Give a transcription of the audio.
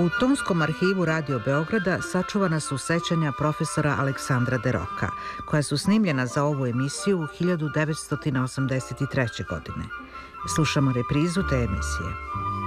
U Tonskom arhivu Radio Beograda sačuvana su sećanja profesora Aleksandra Deroka, koja su snimljena za ovu emisiju 1983. godine. Slušamo reprizu te emisije.